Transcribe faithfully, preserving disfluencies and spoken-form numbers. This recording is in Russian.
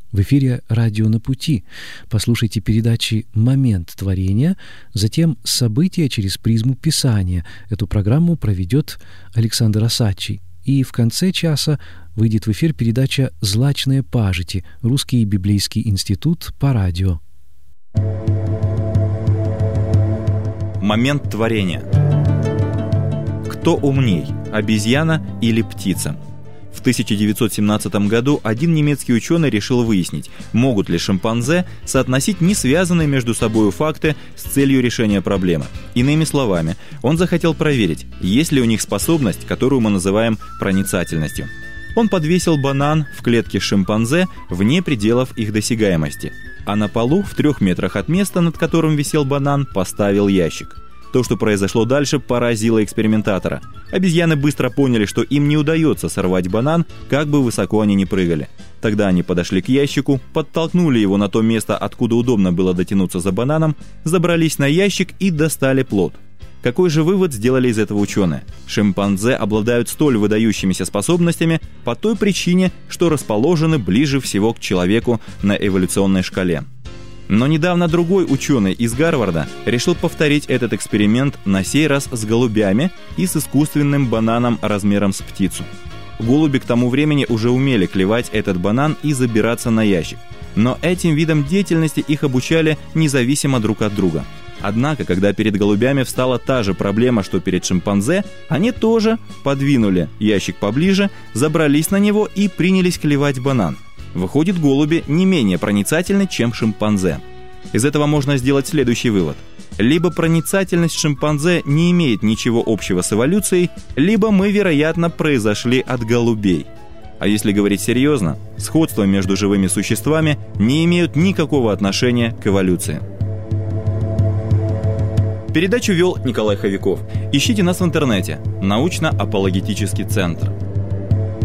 В эфире «Радио на пути». Послушайте передачи «Момент творения», затем «События через призму Писания». Эту программу проведет Александр Осадчий. И в конце часа выйдет в эфир передача «Злачные пажити», Русский библейский институт по радио. Момент творения. Кто умней, обезьяна или птица? В тысяча девятьсот семнадцатом году один немецкий ученый решил выяснить, могут ли шимпанзе соотносить несвязанные между собой факты с целью решения проблемы. Иными словами, он захотел проверить, есть ли у них способность, которую мы называем проницательностью. Он подвесил банан в клетке шимпанзе вне пределов их досягаемости, а на полу в трех метрах от места, над которым висел банан, поставил ящик. То, что произошло дальше, поразило экспериментатора. Обезьяны быстро поняли, что им не удается сорвать банан, как бы высоко они ни прыгали. Тогда они подошли к ящику, подтолкнули его на то место, откуда удобно было дотянуться за бананом, забрались на ящик и достали плод. Какой же вывод сделали из этого ученые? Шимпанзе обладают столь выдающимися способностями по той причине, что расположены ближе всего к человеку на эволюционной шкале. Но недавно другой ученый из Гарварда решил повторить этот эксперимент, на сей раз с голубями и с искусственным бананом размером с птицу. Голуби к тому времени уже умели клевать этот банан и забираться на ящик. Но этим видом деятельности их обучали независимо друг от друга. Однако, когда перед голубями встала та же проблема, что перед шимпанзе, они тоже подвинули ящик поближе, забрались на него и принялись клевать банан. Выходит, голуби не менее проницательны, чем шимпанзе. Из этого можно сделать следующий вывод. Либо проницательность шимпанзе не имеет ничего общего с эволюцией, либо мы, вероятно, произошли от голубей. А если говорить серьезно, сходства между живыми существами не имеют никакого отношения к эволюции. Передачу вел Николай Ховяков. Ищите нас в интернете. Научно-апологетический центр.